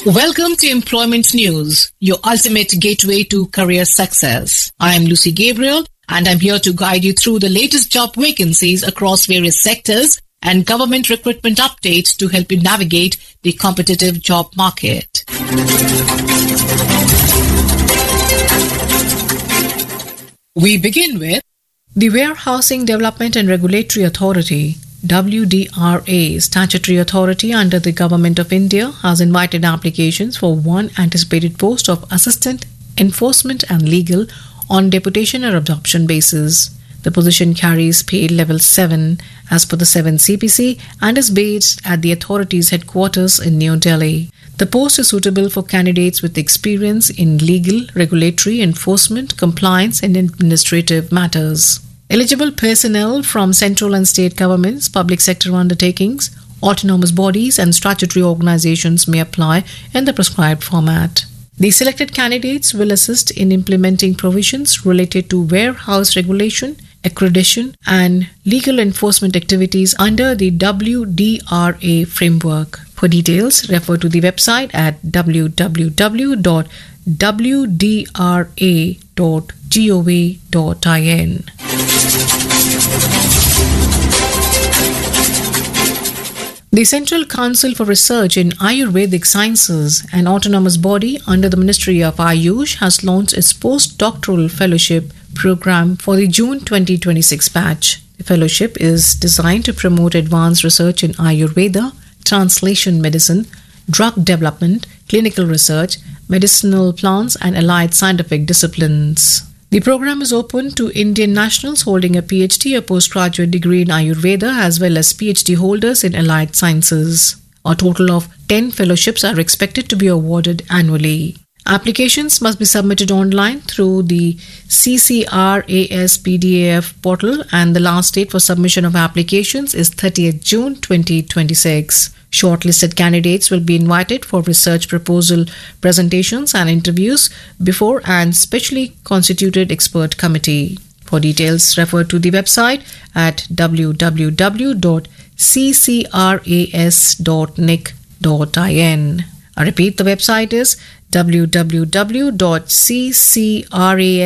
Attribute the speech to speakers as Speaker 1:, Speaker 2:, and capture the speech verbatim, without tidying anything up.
Speaker 1: Welcome to Employment News, your ultimate gateway to career success. I am Lucy Gabriel, and I'm here to guide you through the latest job vacancies across various sectors and government recruitment updates to help you navigate the competitive job market. We begin with the Warehousing Development and Regulatory Authority, W D R A, statutory authority under the Government of India, has invited applications for one anticipated post of Assistant Enforcement and Legal on deputation or adoption basis. The position carries pay level seven as per the seven C P C and is based at the authority's headquarters in New Delhi. The post is suitable for candidates with experience in legal, regulatory, enforcement, compliance and administrative matters. Eligible personnel from central and state governments, public sector undertakings, autonomous bodies and statutory organizations may apply in the prescribed format. The selected candidates will assist in implementing provisions related to warehouse regulation, accreditation and legal enforcement activities under the W D R A framework. For details, refer to the website at w w w dot w d r a dot gov dot in. The Central Council for Research in Ayurvedic Sciences, an autonomous body under the Ministry of Ayush, has launched its postdoctoral fellowship program for the June twenty twenty-six batch. The fellowship is designed to promote advanced research in Ayurveda, translation medicine, drug development, clinical research, medicinal plants and allied scientific disciplines. The program is open to Indian nationals holding a P H D or postgraduate degree in Ayurveda as well as P H D holders in allied sciences. A total of ten fellowships are expected to be awarded annually. Applications must be submitted online through the C C R A S P D A F portal, and the last date for submission of applications is thirtieth June twenty twenty-six. Shortlisted candidates will be invited for research proposal presentations and interviews before an specially constituted expert committee. For details, refer to the website at w w w dot c c r a s dot n i c dot in. I repeat, the website is w w w dot c c r a